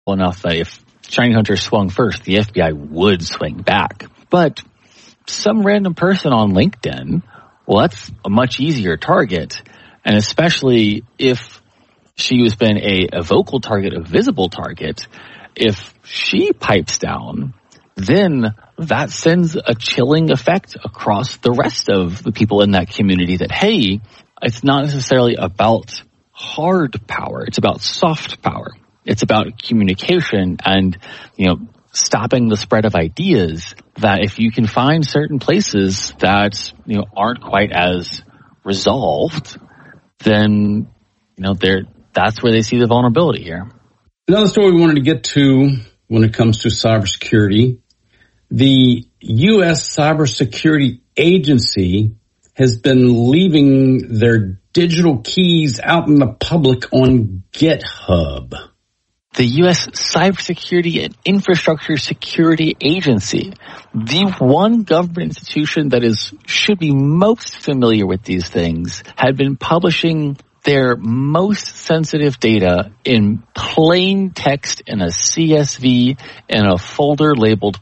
enough that if Shiny Hunter swung first, the FBI would swing back. But some random person on LinkedIn, well, that's a much easier target. And especially if she has been a vocal target, a visible target, if she pipes down, then that sends a chilling effect across the rest of the people in that community that, hey, it's not necessarily about hard power. It's about soft power. It's about communication and, stopping the spread of ideas, that if you can find certain places that, aren't quite as resolved, then, that's where they see the vulnerability here. Another story we wanted to get to when it comes to cybersecurity, the U.S. Cybersecurity Agency has been leaving their digital keys out in the public on GitHub. The U.S. Cybersecurity and Infrastructure Security Agency, the one government institution that should be most familiar with these things, had been publishing their most sensitive data in plain text in a CSV in a folder labeled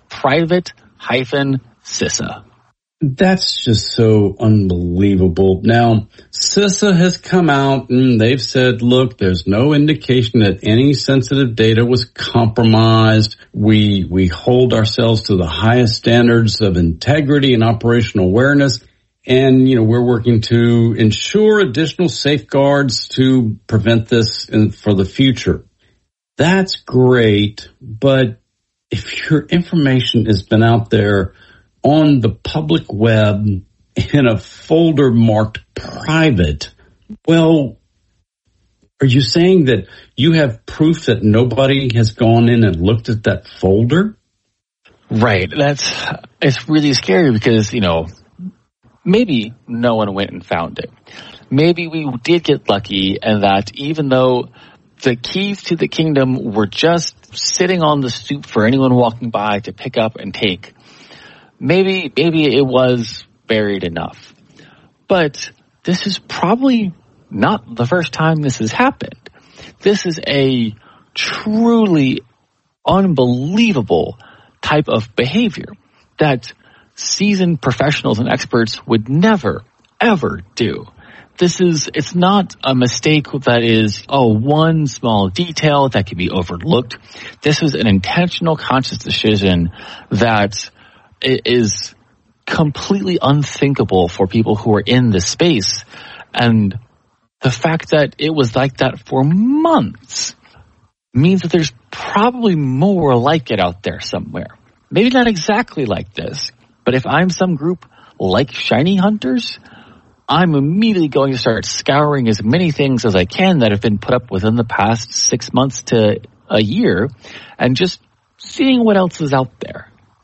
private-CISA. That's just so unbelievable. Now, CISA has come out and they've said, look, there's no indication that any sensitive data was compromised. We hold ourselves to the highest standards of integrity and operational awareness. And, we're working to ensure additional safeguards to prevent this for the future. That's great. But if your information has been out there on the public web in a folder marked private, well, are you saying that you have proof that nobody has gone in and looked at that folder? Right. It's really scary because, maybe no one went and found it. Maybe we did get lucky and that even though the keys to the kingdom were just sitting on the stoop for anyone walking by to pick up and take, maybe it was buried enough. But this is probably not the first time this has happened. This is a truly unbelievable type of behavior that seasoned professionals and experts would never, ever do. It's not a mistake that is, one small detail that can be overlooked. This was an intentional, conscious decision that it is completely unthinkable for people who are in this space. And the fact that it was like that for months means that there's probably more like it out there somewhere. Maybe not exactly like this, but if I'm some group like Shiny Hunters, I'm immediately going to start scouring as many things as I can that have been put up within the past 6 months to a year and just seeing what else is out there.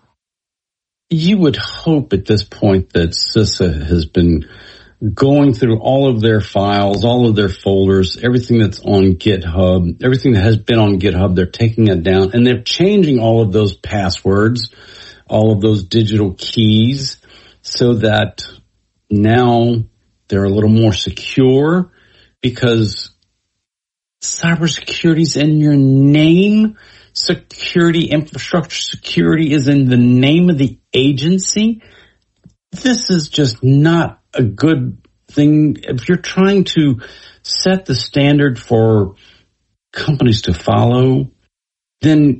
You would hope at this point that CISA has been going through all of their files, all of their folders, everything that's on GitHub, everything that has been on GitHub, they're taking it down and they're changing all of those passwords, all of those digital keys so that now they're a little more secure because cybersecurity's in your name. Security, infrastructure security is in the name of the agency. This is just not a good thing. If you're trying to set the standard for companies to follow, then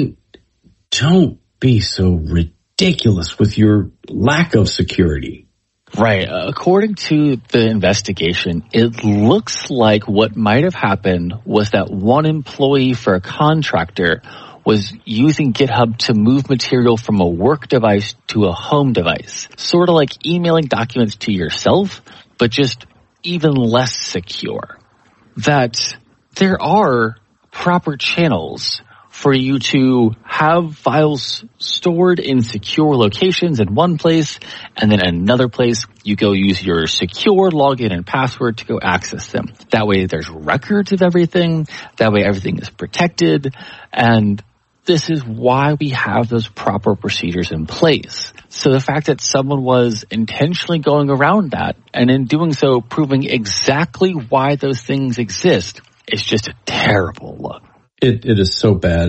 don't be so ridiculous with your lack of security. Right. According to the investigation, it looks like what might have happened was that one employee for a contractor was using GitHub to move material from a work device to a home device. Sort of like emailing documents to yourself, but just even less secure. That there are proper channels for you to have files stored in secure locations in one place, and then another place you go use your secure login and password to go access them. That way there's records of everything. That way everything is protected. And this is why we have those proper procedures in place. So the fact that someone was intentionally going around that, and in doing so proving exactly why those things exist, is just a terrible look. It is so bad.